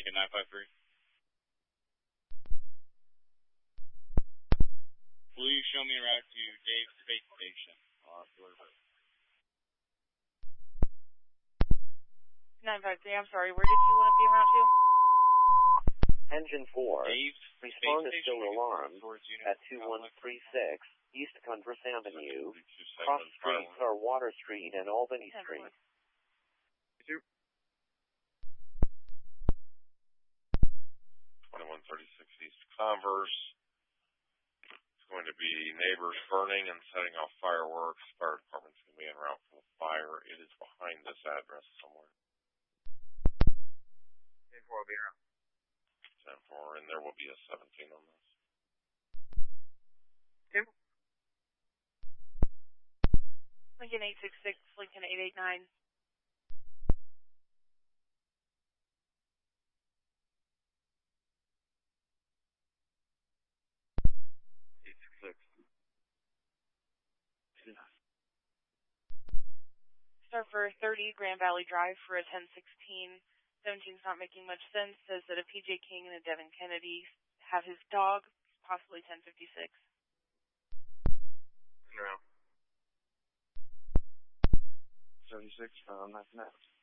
Lincoln 953. Will you show me a route to Dave Space Station? I'll have to order it. 953, I'm sorry, where did you want to be around to? Engine 4, Dave's respond Space is still Station, alarmed at 2136 East Converse Avenue, Cross Street or Water Street and Albany Street. 2136 East Converse. It's going to be neighbors burning and setting off fireworks. Fire department's going to be en route for the fire. It is behind this address somewhere. 10-4 will be around. 10-4, and there will be a 17 on this. 10. Lincoln 866, Lincoln 889. 866. Star for 30 Grand Valley Drive for a 1016. 17's not making much sense. Says that a PJ King and a Devin Kennedy have his dog, possibly 1056. Around. 36, nice.